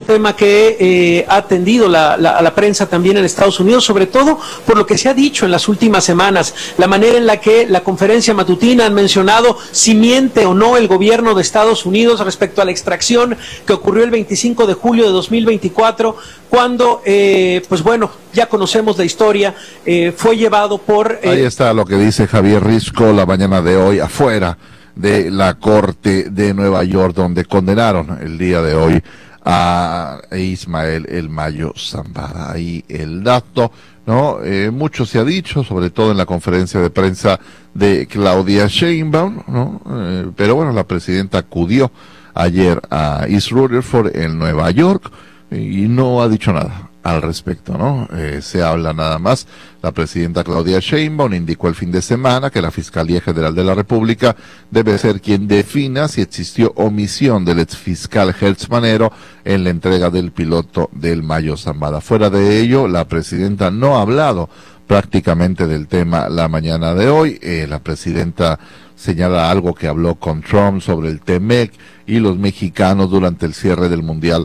tema que ha atendido a la prensa también en Estados Unidos, sobre todo por lo que se ha dicho en las últimas semanas, la manera en la que la conferencia matutina han mencionado si miente o no el gobierno de Estados Unidos respecto a la extracción que ocurrió el 25 de julio de 2024, cuando, pues bueno, ya conocemos la historia, fue llevado por... Ahí está lo que dice Javier Risco la mañana de hoy afuera de la Corte de Nueva York, donde condenaron el día de hoy a Ismael El Mayo Zambada. Ahí el dato, ¿no? Mucho se ha dicho, sobre todo en la conferencia de prensa de Claudia Sheinbaum, ¿no? Pero bueno, la presidenta acudió ayer a East Rutherford en Nueva York y no ha dicho nada al respecto, ¿no? Se habla nada más. La presidenta Claudia Sheinbaum indicó el fin de semana que la Fiscalía General de la República debe ser quien defina si existió omisión del exfiscal Hertz Manero en la entrega del piloto del Mayo Zambada. Fuera de ello, la presidenta no ha hablado prácticamente del tema la mañana de hoy. La presidenta señala algo que habló con Trump sobre el TEMEC y los mexicanos durante el cierre del Mundial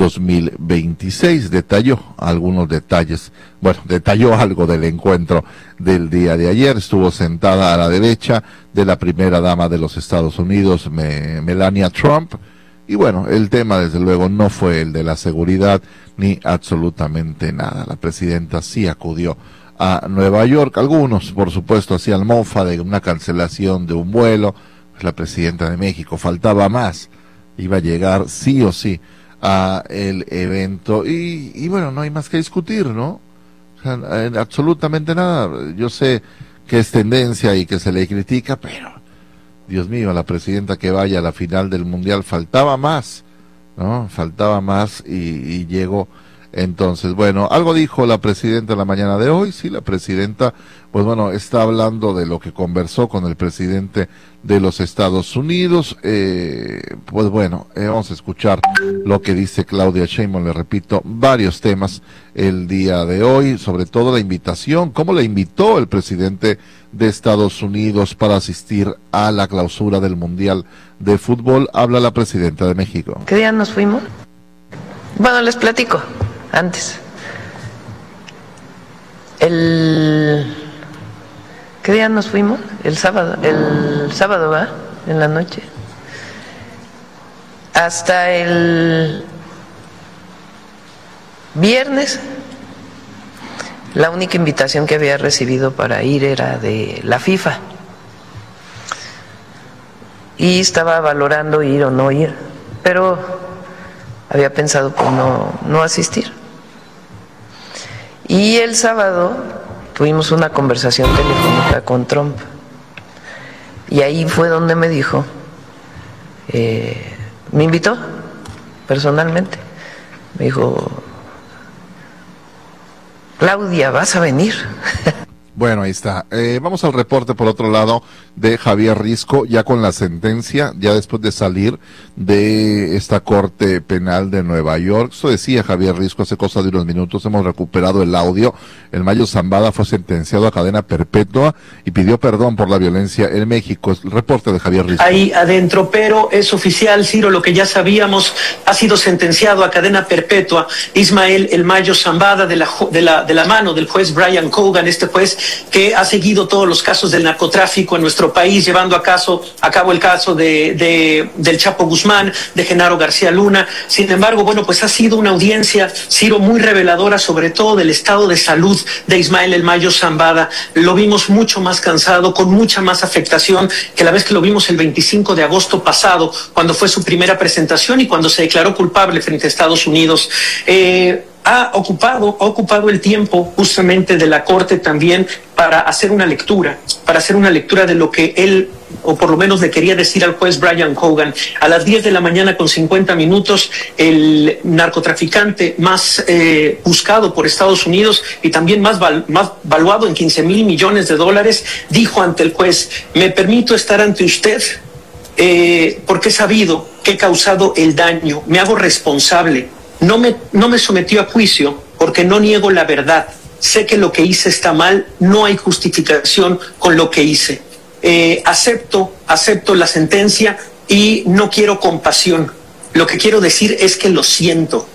2026. Detalló algunos detalles, bueno, detalló algo del encuentro del día de ayer. Estuvo sentada a la derecha de la primera dama de los Estados Unidos, Melania Trump, y bueno, el tema desde luego no fue el de la seguridad ni absolutamente nada. La presidenta sí acudió a Nueva York. Algunos, por supuesto, hacían mofa de una cancelación de un vuelo. La presidenta de México, faltaba más, iba a llegar sí o sí a el evento y bueno, no hay más que discutir, ¿no? O sea, absolutamente nada. Yo sé que es tendencia y que se le critica, pero Dios mío, a la presidenta que vaya a la final del Mundial faltaba más, ¿no? Faltaba más y llegó. Entonces, bueno, algo dijo la presidenta la mañana de hoy. Sí, la presidenta, pues bueno, está hablando de lo que conversó con el presidente de los Estados Unidos. Pues bueno, vamos a escuchar lo que dice Claudia Sheinbaum. Le repito, varios temas el día de hoy, sobre todo la invitación, cómo le invitó el presidente de Estados Unidos para asistir a la clausura del Mundial de Fútbol. Habla la presidenta de México. ¿Qué día nos fuimos? Bueno, les platico. Antes, ¿qué día nos fuimos? El sábado, ¿va? En la noche. Hasta el viernes, la única invitación que había recibido para ir era de la FIFA. Y estaba valorando ir o no ir, pero había pensado pues no asistir. Y el sábado tuvimos una conversación telefónica con Trump y ahí fue donde me dijo, me invitó personalmente, me dijo, Claudia, ¿vas a venir? Bueno, ahí está. Vamos al reporte por otro lado de Javier Risco, ya con la sentencia, ya después de salir de esta Corte Penal de Nueva York. Eso decía Javier Risco hace cosa de unos minutos, hemos recuperado el audio. El Mayo Zambada fue sentenciado a cadena perpetua y pidió perdón por la violencia en México. El reporte de Javier Risco. Ahí adentro, pero es oficial, Ciro, lo que ya sabíamos, ha sido sentenciado a cadena perpetua Ismael El Mayo Zambada de la mano del juez Brian Cogan, este juez que ha seguido todos los casos del narcotráfico en nuestro país, llevando a cabo el caso del Chapo Guzmán, de Genaro García Luna. Sin embargo, bueno, pues ha sido una audiencia, Ciro, muy reveladora, sobre todo del estado de salud de Ismael El Mayo Zambada. Lo vimos mucho más cansado, con mucha más afectación que la vez que lo vimos el 25 de agosto pasado, cuando fue su primera presentación y cuando se declaró culpable frente a Estados Unidos. Ha ocupado el tiempo justamente de la Corte también para hacer una lectura de lo que él, o por lo menos le quería decir al juez Brian Cogan. A las 10 de la mañana con 50 minutos, el narcotraficante más buscado por Estados Unidos y también más valuado en $15,000 millones, dijo ante el juez, me permito estar ante usted porque he sabido que he causado el daño, me hago responsable. No me sometió a juicio porque no niego la verdad. Sé que lo que hice está mal, no hay justificación con lo que hice. Acepto la sentencia y no quiero compasión. Lo que quiero decir es que lo siento.